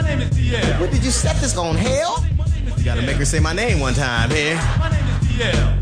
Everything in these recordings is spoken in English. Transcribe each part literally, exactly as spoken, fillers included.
name is D L. What, did you set this on hell? You gotta make her say my name one time here. My name is D L.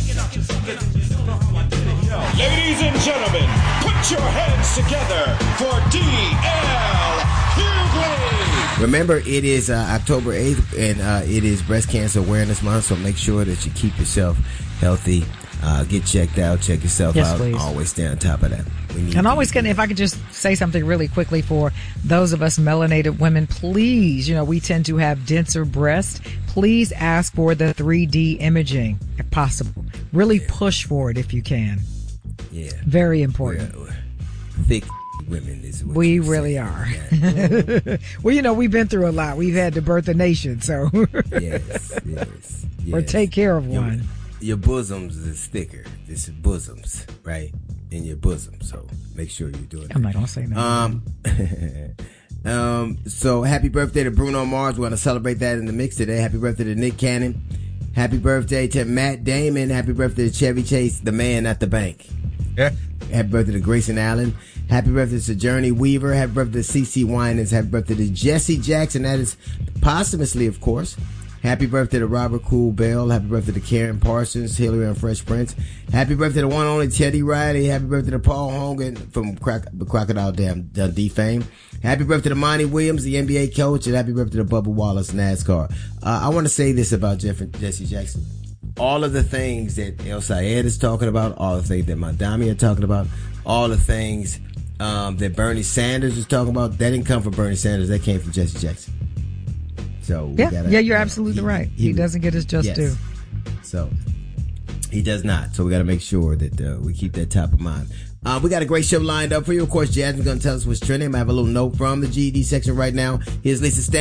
Ladies and gentlemen, put your hands together for D L Hughley. Remember, it is uh, October eighth, and uh, it is Breast Cancer Awareness Month, so make sure that you keep yourself healthy. Uh, get checked out, check yourself yes, out. Please. Always stay on top of that. We need and always can, if I could just say something really quickly for those of us melanated women, please, you know, we tend to have denser breasts. Please ask for the three D imaging if possible. Really yeah. push for it if you can. Yeah. Very important. We're, we're thick women is what we really say. Are. Yeah. Well, you know, we've been through a lot. We've had to birth a nation, so. yes, yes, yes. Or take care of your, one. Your bosoms is thicker. This is bosoms, right? In your bosom. So make sure you're doing it. I'm not going to say no. Um, um, so happy birthday to Bruno Mars. We're going to celebrate that in the mix today. Happy birthday to Nick Cannon. Happy birthday to Matt Damon. Happy birthday to Chevy Chase, the man at the bank. Yeah. Happy birthday to Grayson Allen. Happy birthday to Journey Weaver. Happy birthday to CeCe Winans. Happy birthday to Jesse Jackson. That is posthumously, of course. Happy birthday to Robert Cool Bell. Happy birthday to Karen Parsons, Hillary and Fresh Prince. Happy birthday to one and only Teddy Riley. Happy birthday to Paul Hogan from Croc- Crocodile Dam Dundee fame. Happy birthday to Monty Williams, the N B A coach, and happy birthday to Bubba Wallace, NASCAR. Uh, I want to say this about Jeff- Jesse Jackson. All of the things that El Sayed is talking about, all the things that Mandami are talking about, all the things um, that Bernie Sanders is talking about, that didn't come from Bernie Sanders. That came from Jesse Jackson. So yeah, gotta, yeah, you're you know, absolutely he, right. He, he doesn't get his just yes. due. So he does not. So we got to make sure that uh, we keep that top of mind. Uh, we got a great show lined up for you. Of course, Jasmine's going to tell us what's trending. I have a little note from the G E D section right now. Here's Lisa Stan.